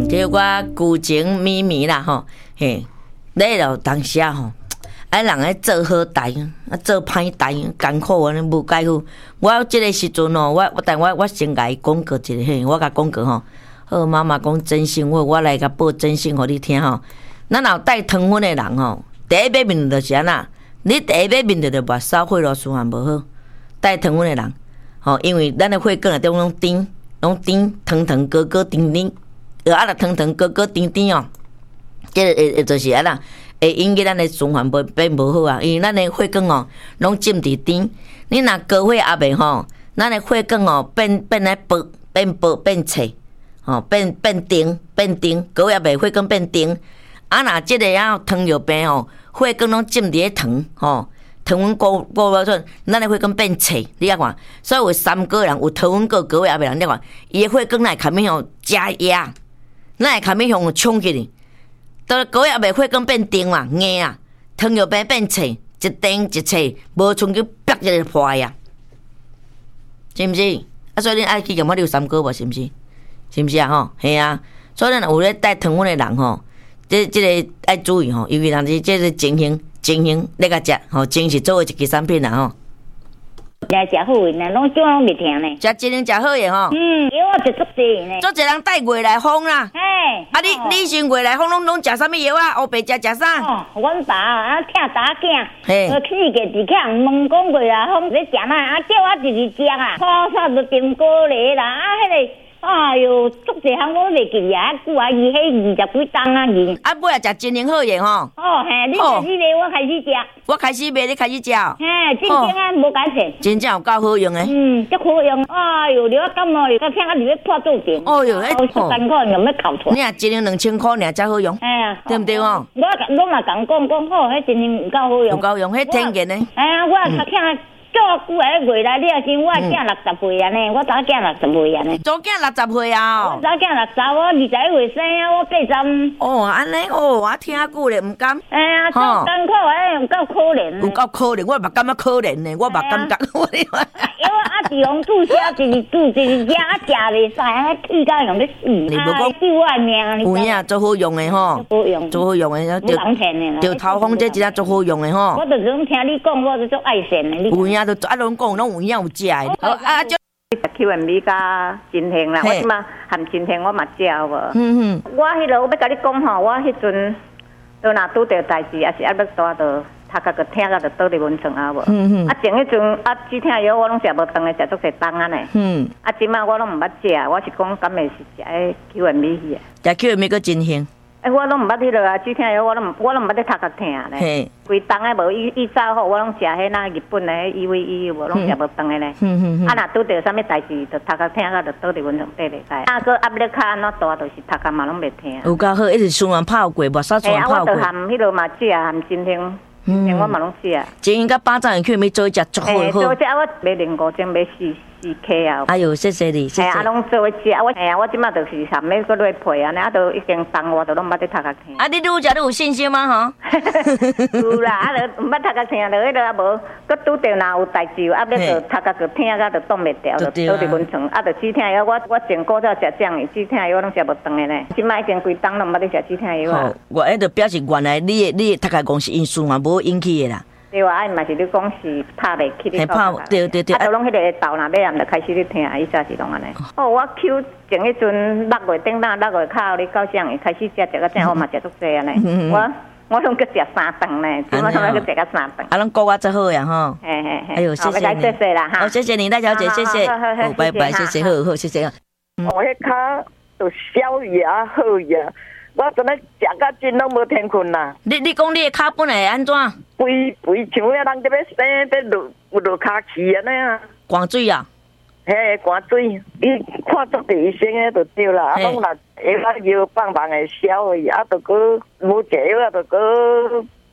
这我旧情咪咪啦吼，嘿，你了当时啊吼，人咧做好代，做歹代，艰苦安尼无解苦。我即个时阵吼，我先甲伊讲过一个嘿，我甲讲过吼，好妈妈讲真心话，我来甲报真心互你听吼。咱若带糖分的人吼，第一摆面就是安那，你第一摆面就目梢血路循环无好，带糖分的人吼，因为咱的血管内底拢甜，糖高甜，若糖高甜哦，这就是安那。会引起咱的循环变无好啊，因为咱的血管哦，拢浸伫甜。你若高血压未吼，咱的血管哦变来变脆，吼变甜，高血压未血管变甜。若即个糖尿病哦，血管拢浸伫咧糖，吼糖分过了阵，咱的血管变脆，你看，所以有三个人有糖分过高血压的人，你看，伊的血管来开始向加压，咱会开始向冲起去。到高血压袂血管变甜嘛，硬啊，糖尿病变脆，一甜一脆，无剩去逼一个坏啊，是毋是？所以恁爱去验我你有三高无？是毋是？是毋是啊？吼，系啊。所以咱有咧带糖分的人吼，即个爱注意吼，尤其人是即个情形咧甲食吼，真是做一支产品啦吼。 来食好诶，呐，拢怎拢袂听呢？ 食真能食好诶吼。 药我食足济呢。 足济人带月来风啦。 嘿。 你先月来风拢食啥物药啊？黑白食啥？ 阮爸疼查囝， 嘿， 去个伫囝问讲月来风咧食哪？叫我直直食啊，好煞都订果咧啦，迄个。哎哟，足济项我袂记啊，久啊，伊迄20几担啊，伊。 尾仔食真能好药吼。 嘿，你开始卖，我开始食。 我开始卖，你开始食。 嘿，真正啊，无改善。 真正有够好用诶。 足好用。哎哟，你我感冒，又听啊，入去破做电。 哦哟， 好艰苦，用要扣出。 你若一年2000块，尔才好用。 哎呀， 对毋对哦？ 我嘛讲好，迄真有够好用。 有够用，迄天然诶。 哎呀，我较听。足久诶，月来你也是我囝60岁啊呢，我查囝60岁啊呢。 查囝60岁啊？ 我查囝60，我21岁生啊，我83。 哦，安尼哦，我听久咧，毋甘。 哎呀，足艰苦诶，有够可怜。 有够可怜，我嘛感觉可怜呢，我嘛感觉。 因为自从注射一直食啊，食袂使，啊，气到用咧死。你无讲救我命， 有影足好用诶吼，足好用诶，着头风这真正足好用诶吼。 我就总听你讲，我就足爱神诶。 有影都拢讲拢有影有食诶。好啊，就 QMB 甲真兴啦，我即马含真兴我嘛食无。我迄落我要甲你讲吼，我迄阵都若拄着代志，也是要带到。头壳个疼甲就倒伫蚊床啊无，前迄阵止疼药我拢食无长诶，食足侪冬啊呢。即马我拢毋捌食，我是讲敢会是食迄 QMB 去啊？ 食 QMB 个真兴。 我拢毋捌迄落啊，止疼药我拢毋捌咧头壳疼咧。规冬诶无伊走好，我拢食迄那日本诶EVE 无，拢食无长诶咧。若拄着啥物代志，就头壳疼甲就倒伫蚊床底袂使。个压力较安怎大，就是头壳嘛拢袂疼。 有够好，一直循环泡过，目屎循环泡过。 我就含迄落嘛食，含真兴。我嘛拢食。 真兴甲巴掌的 QMB 做一食足好好。 做只我买2-5种，买4克啊。 哎呦，谢谢你，谢谢。 拢做一食，我即马就是含要搁落配安尼，都已经冬我都拢捌伫头壳疼。 你愈食愈有信心吗？吼？ 有啦，就毋捌头壳疼，就迄落啊无，搁拄着若有代志，压力就头壳就疼甲就挡袂掉，就倒伫蚊床。就止疼药，我前古早食种的止疼药，我拢食无长的呢。即马已经规冬拢捌伫食止疼药啊。 我迄就表示原来你头壳讲是因循环无引起的啦。 对啊，嘛是你讲是拍袂起你拍对， 都拢迄个豆若买就开始咧疼，伊早是拢安尼。我 Q 前迄阵6月顶6月靠你到啥会开始食到正，我嘛食足济安尼。我拢搁食3顿呢，即马拢搁食到3顿。 拢顾我真好呀吼。哎呦，谢谢你， 谢谢啦哈。 好，谢谢你，赖小姐，谢谢。好，拜拜，谢谢，好，谢谢。 我迄骹就消牙好呀。我真诶食甲真拢无天困啦。 你讲你诶骹本来安怎？ 肥像遐人伫要生，得落骹气安尼啊。 寒水啊？ 嘿，寒水，伊看足地医生诶就对啦。啊，拢若下药棒诶消去，啊，就搁无食药啊，就搁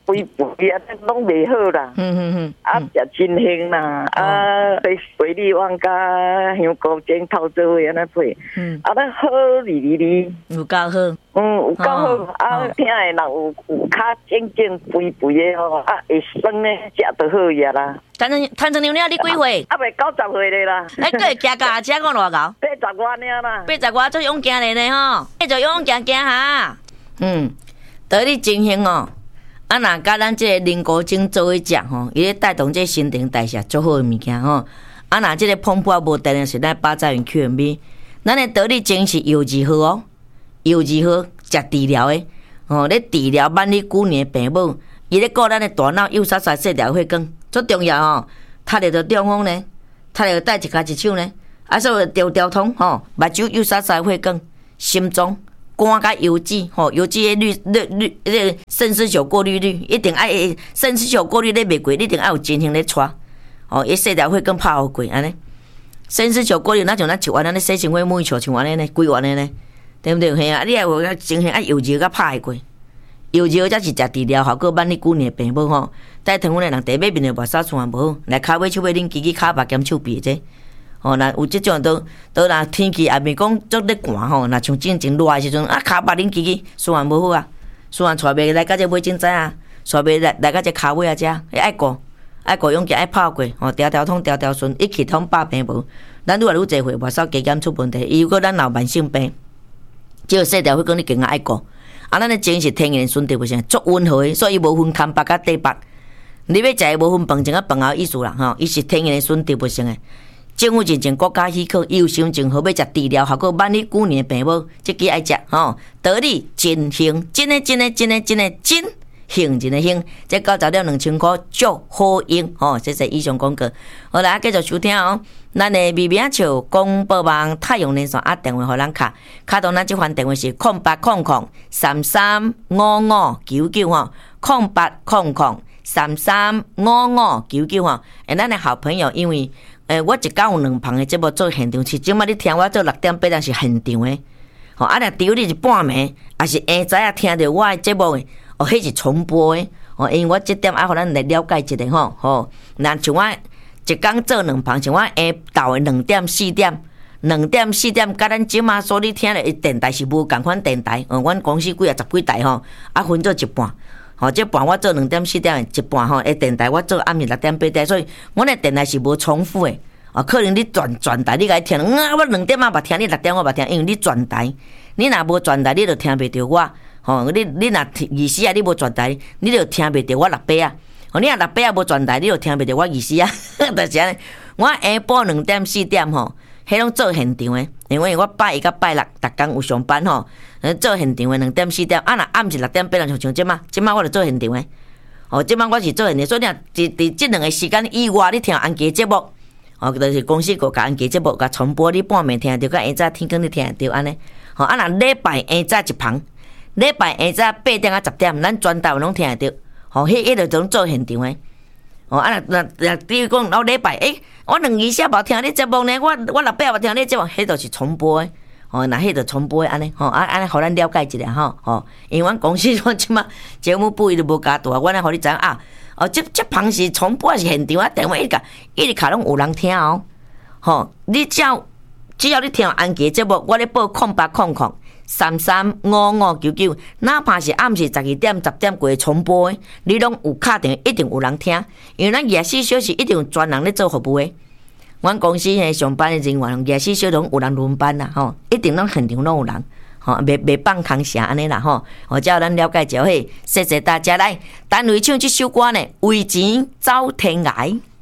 肥肥啊，拢袂好啦。啊，食真香啦。啊，水里旺加香菇煎头做伙安尼配。啊，咱好哩。 有够好。 有够好。啊，听的人有较正肥的吼，啊，会酸的食就好呀啦。 摊成娘娘，你几岁？ 啊，袂90岁咧啦。 哎，佫会行驾车讲偌高 ？80外尔啦。 80外做勇行咧吼，就勇行哈。道理真行哦。啊，若甲咱即个灵菇精做伙食吼，伊咧带动即新陈代谢足好诶物件吼。啊，若即个澎湃无电诶是咱巴扎云 QMB， 咱诶道理精是油脂好哦，油脂好食治疗诶，吼咧治疗万里久年诶病母，伊咧顾咱诶大脑、右撒撒细条血管，足重要哦。踢咧着中风呢，踢咧着带一骹一手呢，啊，所以条通吼，目睭右撒撒血管，心脏。肝甲油脂，油脂诶率肾丝球过滤率一定爱肾丝球过滤咧袂过，一定爱有真型咧带，伊细条血管拍好过安尼。肾丝球过滤那像咱一碗安尼洗身体每球像安尼呢，规碗安尼，对不对？嘿啊，你爱有真型爱油脂甲拍过，油脂才是食治疗效果万里久年病母吼。带糖分诶人第尾面诶目屎循环无好，来骹尾手尾恁支骹白兼手臂者。若有即种都若天气也袂讲足咧寒吼，若像真热诶时阵，啊骹白恁支循环无好啊，循环带袂来甲这尾真知啊，带袂来甲这骹尾啊遮，爱顾勇健爱泡过，条通条顺，一气通百病无。咱愈来愈侪岁目屎加减出问题，如果咱有慢性病，只要细条血管你更加爱顾。啊，咱诶精是天然纯植物性，足温和诶，所以无分坦白甲底白。你要食无分饭前啊饭后意思啦，吼，伊是天然纯植物性诶。政府认证国家许可，伊有伤正好要食治疗效果万里久年病母，即支爱食吼。道理真行，真行真人的行，这90了2000块足好用吼。这是以上广告。好啦，继续收听哦。咱的微微笑广播网太阳连线啊，电话互咱卡到咱即番电话是0800335599吼，0800335599吼。咱的好朋友因为。我一讲有2旁的节目做现场，是即摆你听我做6点8点是现场的，吼啊！若丢你是半暝，也是下早啊听到我的节目的，迄是重播的，因为我这点爱互咱来了解一下吼，那像我一讲做2旁，像我下昼的2点4点，2点4点，甲咱即摆所你听的电台是无共款电台，阮公司几啊10几台吼，啊分做一半。这半我做2点4点一半诶电台我做暗暝6点8点，所以阮诶电台是无重复诶。可能你转台你甲伊听，我2点捌听，你6点我捌听，因为你转台，你若无转台，你就听袂着我。你若24啊，你无转台，你就听袂着我6八啊。你若6八啊无转台，你就听袂着我24啊。就是安尼，我下晡2點4點迄拢做现场诶，因为我拜1到拜6逐工有上班做现场诶2点4点，啊若暗时6点8点像即马我就做现场诶。即马我是做现场，所以你伫即2个时间以外，你听安吉节目，就是公司个安吉节目甲重播，你半暝听着，甲下早天光你听着安尼。啊若礼拜下早一旁，礼拜下早8点啊10点，咱全台拢听着。迄就种做现场诶。啊若比如讲，礼拜我2下无听你节目呢，我6八无听你节目，迄就是重播诶。若迄就重播诶，安尼安尼，互咱了解一下因为阮公司我即马节目部伊就无加大，阮来互你知影啊。这旁是重播是现场啊，电话一直卡拢有人听你只要你听安吉节目，我咧报0800335599，哪怕是暗时12点10点过重播的，你拢有敲电话，一定有人听，因为咱24小时一定有专人咧做服务的。阮公司诶上班诶人员24小时拢有人轮班啦，一定拢现场拢有人，袂放空城安尼啦，只要咱了解就好。谢谢大家来，单位唱这首歌呢，为钱走天涯。